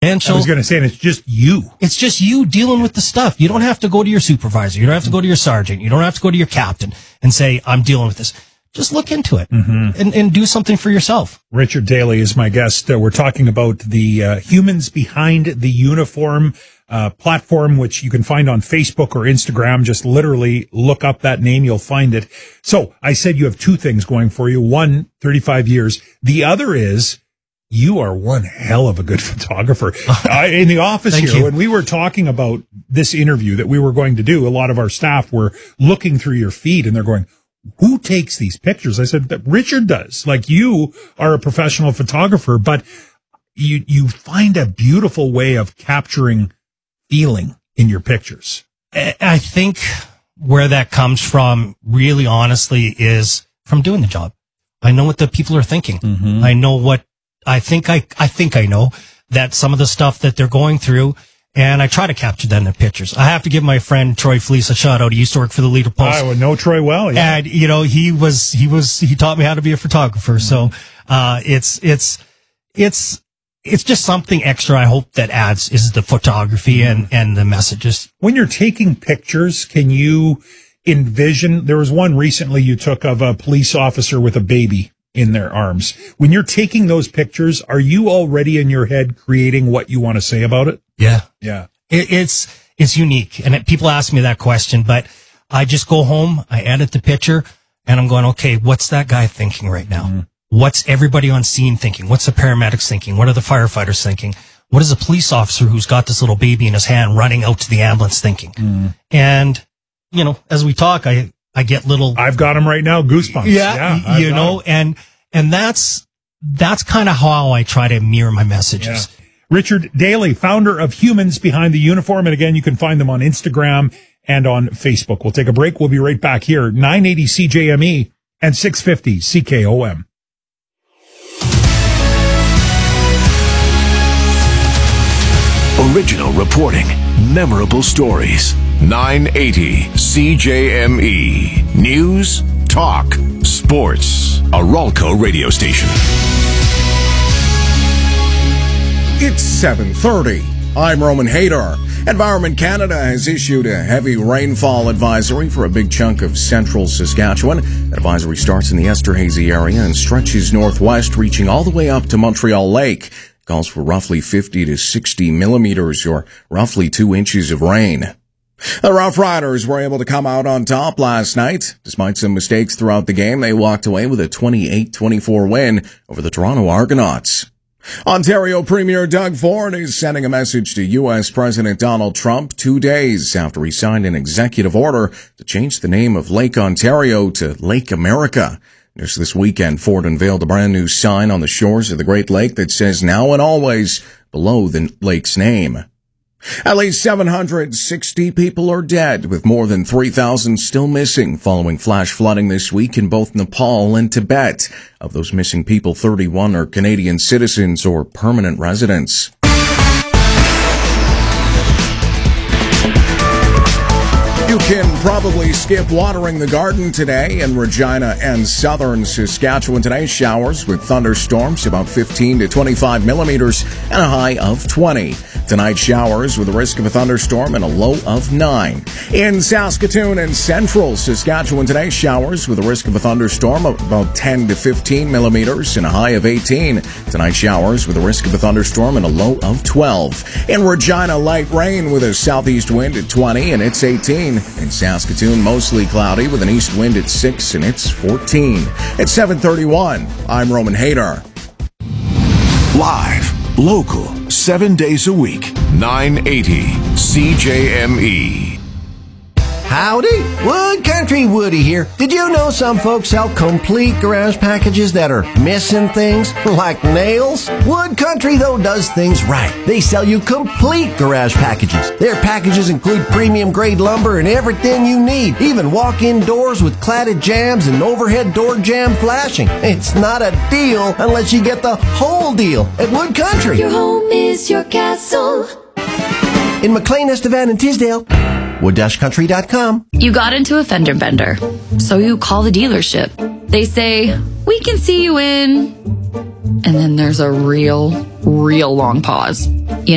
confidential. I was going to say, and it's just you. It's just you dealing with the stuff. You don't have to go to your supervisor. You don't have to go to your sergeant. You don't have to go to your captain and say, I'm dealing with this. Just look into it and do something for yourself. Richard Daly is my guest. We're talking about the Humans Behind the Uniform platform, which you can find on Facebook or Instagram. Just literally look up that name. You'll find it. So I said you have two things going for you. One, 35 years. The other is you are one hell of a good photographer. In the office here, when we were talking about this interview that we were going to do, a lot of our staff were looking through your feed and they're going, who takes these pictures? I said that Richard does. Like, you are a professional photographer, but you find a beautiful way of capturing feeling in your pictures. I think where that comes from, really honestly, is from doing the job. I know what the people are thinking. I know what I think I know that some of the stuff that they're going through, and I try to capture that in the pictures. I have to give my friend Troy Fleece a shout out. He used to work for the Leader Post. I would know Troy well, yeah. And, you know, he taught me how to be a photographer. So, it's just something extra I hope that adds is the photography and the messages. When you're taking pictures, can you envision, there was one recently you took of a police officer with a baby in their arms. When you're taking those pictures, are you already in your head creating what you want to say about it? Yeah. Yeah. It's unique. And people ask me that question, but I just go home, I edit the picture, and I'm going, okay, what's that guy thinking right now? What's everybody on scene thinking? What's the paramedics thinking? What are the firefighters thinking? What is a police officer who's got this little baby in his hand running out to the ambulance thinking? And, you know, as we talk, I get little... I've got them right now, goosebumps. Yeah, you know, and that's kind of how I try to mirror my messages. Yeah. Richard Daly, founder of Humans Behind the Uniform. And again, you can find them on Instagram and on Facebook. We'll take a break. We'll be right back here. 980 CJME and 650 CKOM. Original reporting, memorable stories. 980 CJME. News, talk, sports. A Ralco radio station. It's 7:30. I'm Roman Hader. Environment Canada has issued a heavy rainfall advisory for a big chunk of central Saskatchewan. That advisory starts in the Esterhazy area and stretches northwest, reaching all the way up to Montreal Lake. Calls for roughly 50 to 60 millimeters, or roughly 2 inches of rain. The Rough Riders were able to come out on top last night. Despite some mistakes throughout the game, they walked away with a 28-24 win over the Toronto Argonauts. Ontario Premier Doug Ford is sending a message to U.S. President Donald Trump 2 days after he signed an executive order to change the name of Lake Ontario to Lake America. Just this weekend, Ford unveiled a brand new sign on the shores of the Great Lake that says now and always below the lake's name. At least 760 people are dead, with more than 3,000 still missing following flash flooding this week in both Nepal and Tibet. Of those missing people, 31 are Canadian citizens or permanent residents. You can probably skip watering the garden today in Regina and southern Saskatchewan today. Showers with thunderstorms, about 15 to 25 millimeters, and a high of 20. Tonight, showers with a risk of a thunderstorm and a low of 9. In Saskatoon and central Saskatchewan today, showers with a risk of a thunderstorm of about 10 to 15 millimeters and a high of 18. Tonight, showers with a risk of a thunderstorm and a low of 12. In Regina, light rain with a southeast wind at 20 and it's 18. In Saskatoon, mostly cloudy with an east wind at 6 and it's 14. At 7:31, I'm Roman Hader. Live, local, 7 days a week. 980 CJME. Howdy, Wood Country Woody here. Did you know some folks sell complete garage packages that are missing things, like nails? Wood Country, though, does things right. They sell you complete garage packages. Their packages include premium grade lumber and everything you need, even walk-in doors with cladded jambs and overhead door jamb flashing. It's not a deal unless you get the whole deal at Wood Country. Your home is your castle. In McLean, Estevan, and Tisdale. Wood-country.com. You got into a fender bender, so you call the dealership. They say, we can see you in... And then there's a real long pause.